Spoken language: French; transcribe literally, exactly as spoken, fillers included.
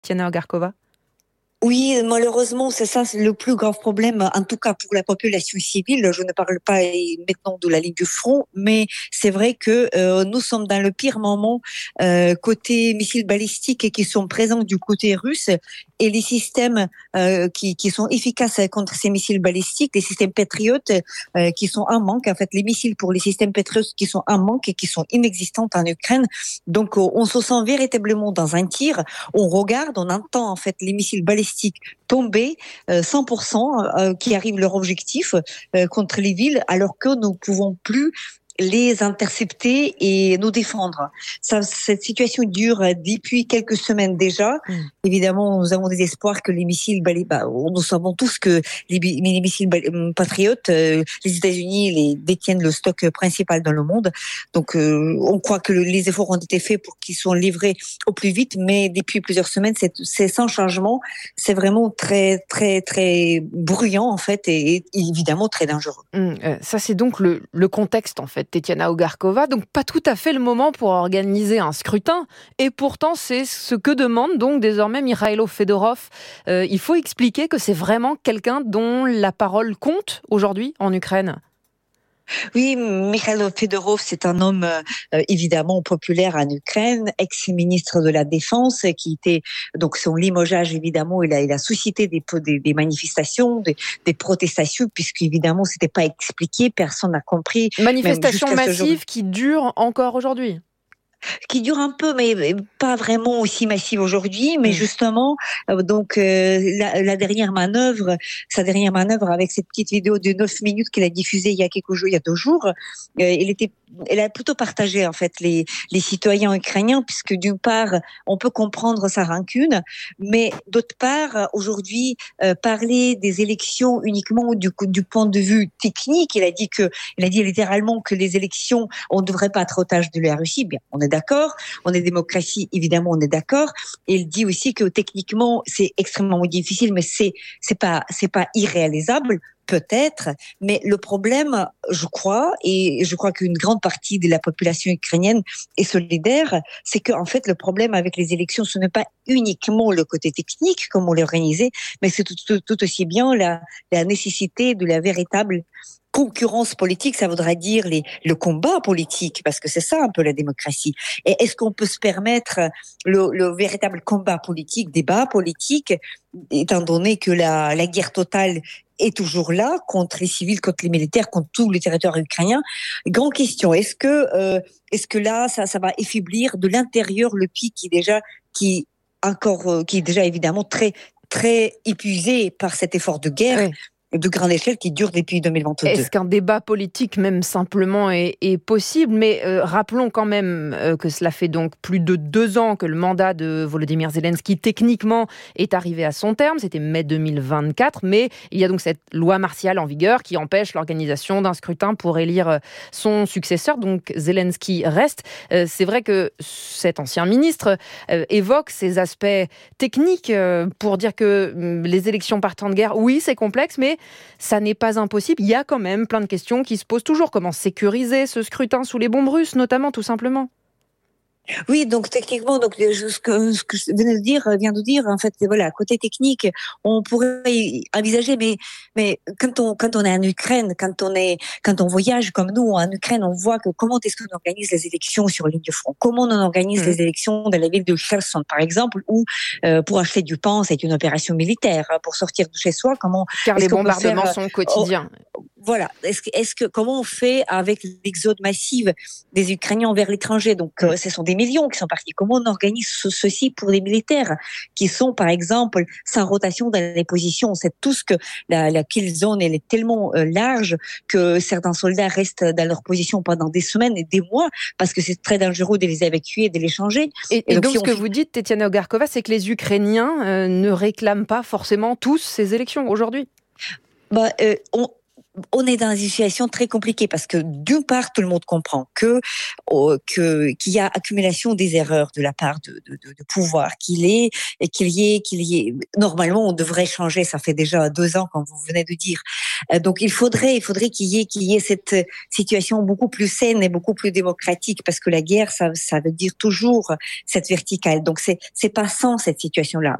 Tetiana Ogarkova ? Oui, malheureusement, c'est ça, c'est le plus grave problème, en tout cas pour la population civile. Je ne parle pas maintenant de la ligne du front, mais c'est vrai que euh, nous sommes dans le pire moment euh, côté missiles balistiques qui sont présents du côté russe et les systèmes euh, qui, qui sont efficaces contre ces missiles balistiques, les systèmes patriotes euh, qui sont en manque. En fait, les missiles pour les systèmes patriotes qui sont en manque et qui sont inexistants en Ukraine. Donc, on se sent véritablement dans un tir. On regarde, on entend en fait les missiles balistiques tomber euh, cent pour cent euh, qui arrivent leur objectif euh, contre les villes, alors que nous ne pouvons plus les intercepter et nous défendre. Ça, cette situation dure depuis quelques semaines déjà. Mmh. Évidemment, nous avons des espoirs que les missiles, bah, bah, nous savons tous que les, les missiles bah, patriotes, euh, les États-Unis les détiennent le stock principal dans le monde. Donc, euh, on croit que le, les efforts ont été faits pour qu'ils soient livrés au plus vite, mais depuis plusieurs semaines, c'est, c'est sans changement. C'est vraiment très, très, très bruyant en fait, et, et évidemment très dangereux. Mmh, euh, ça, c'est donc le, le contexte en fait. Tetiana Ogarkova, donc pas tout à fait le moment pour organiser un scrutin, et pourtant c'est ce que demande donc désormais Mikhailo Fedorov. Euh, il faut expliquer que c'est vraiment quelqu'un dont la parole compte aujourd'hui en Ukraine. Oui, Mikhailo Fedorov, c'est un homme euh, évidemment populaire en Ukraine, ex-ministre de la Défense, qui était donc son limogeage évidemment, il a, il a suscité des, des, des manifestations, des, des protestations, puisque évidemment c'était pas expliqué, personne n'a compris. Manifestations massives qui durent encore aujourd'hui. Qui dure un peu, mais pas vraiment aussi massive aujourd'hui. Mais mmh. justement, euh, donc euh, la, la dernière manœuvre, sa dernière manœuvre avec cette petite vidéo de neuf minutes qu'il a diffusée il y a quelques jours, il y a deux jours, euh, elle était, elle a plutôt partagé en fait les les citoyens ukrainiens, puisque d'une part on peut comprendre sa rancune, mais d'autre part aujourd'hui euh, parler des élections uniquement du du point de vue technique, il a dit que, il a dit littéralement que les élections on ne devrait pas être otage de la Russie. Bien, on est d'accord, on est démocratie, évidemment, on est d'accord. Et il dit aussi que techniquement, c'est extrêmement difficile, mais c'est c'est pas c'est pas irréalisable, peut-être. Mais le problème, je crois, et je crois qu'une grande partie de la population ukrainienne est solidaire, c'est qu'en fait, le problème avec les élections, ce n'est pas uniquement le côté technique, comment l'organiser, mais c'est tout, tout, tout aussi bien la, la nécessité de la véritable concurrence politique, ça voudra dire les, le combat politique, parce que c'est ça un peu la démocratie. Et est-ce qu'on peut se permettre le, le véritable combat politique, débat politique, étant donné que la, la guerre totale est toujours là, contre les civils, contre les militaires, contre tout le territoire ukrainien? Grande question, est-ce que, euh, est-ce que là, ça, ça va affaiblir de l'intérieur le pays qui déjà, qui encore, euh, qui est déjà évidemment très, très épuisé par cet effort de guerre? Oui. De grande échelle qui dure depuis deux mille vingt-deux. Est-ce qu'un débat politique, même simplement, est, est possible ? Mais euh, rappelons quand même euh, que cela fait donc plus de deux ans que le mandat de Volodymyr Zelensky, techniquement, est arrivé à son terme. C'était mai deux mille vingt-quatre. Mais il y a donc cette loi martiale en vigueur qui empêche l'organisation d'un scrutin pour élire son successeur. Donc Zelensky reste. Euh, c'est vrai que cet ancien ministre euh, évoque ces aspects techniques euh, pour dire que euh, les élections par temps de guerre, oui, c'est complexe, mais ça n'est pas impossible. Il y a quand même plein de questions qui se posent toujours. Comment sécuriser ce scrutin sous les bombes russes, notamment, tout simplement ? Oui, donc techniquement, donc ce que, ce que je venais de dire, vient de dire, en fait, voilà, côté technique, on pourrait envisager, mais mais quand on quand on est en Ukraine, quand on est quand on voyage comme nous en Ukraine, on voit que comment est-ce qu'on organise les élections sur ligne de front, comment on organise mmh. les élections dans la ville de Kherson, par exemple, où euh, pour acheter du pain, c'est une opération militaire, pour sortir de chez soi, comment car les bombardements faire, sont quotidiens. Oh, voilà, est-ce que est-ce que comment on fait avec l'exode massif des Ukrainiens vers l'étranger? Donc, mmh. euh, ce sont des millions qui sont partis. Comment on organise ce, ceci pour les militaires qui sont, par exemple, sans rotation dans les positions? On sait tous que la, la kill zone, elle est tellement euh, large que certains soldats restent dans leur position pendant des semaines et des mois parce que c'est très dangereux de les évacuer et de les changer. Et, et, et donc, donc si ce que fait... vous dites, Tetiana Ogarkova, c'est que les Ukrainiens euh, ne réclament pas forcément tous ces élections aujourd'hui. Bah, euh, on... On est dans une situation très compliquée parce que d'une part, tout le monde comprend que, oh, que qu'il y a accumulation des erreurs de la part de, de, de, de pouvoir, qu'il est et qu'il y ait qu'il y ait. Normalement, on devrait changer. Ça fait déjà deux ans, comme vous venez de dire. Donc, il faudrait il faudrait qu'il y ait qu'il y ait cette situation beaucoup plus saine et beaucoup plus démocratique parce que la guerre, ça ça veut dire toujours cette verticale. Donc, c'est c'est pas sans cette situation-là.